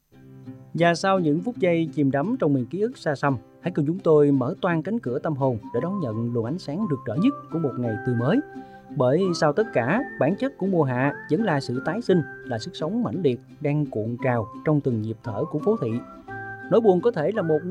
Và sau những phút giây chìm đắm trong miền ký ức xa xăm, hãy cùng chúng tôi mở toang cánh cửa tâm hồn để đón nhận luồng ánh sáng rực rỡ nhất của một ngày tươi mới. Bởi sau tất cả, bản chất của mùa hạ vẫn là sự tái sinh, là sức sống mãnh liệt đang cuộn trào trong từng nhịp thở của phố thị. Nỗi buồn có thể là một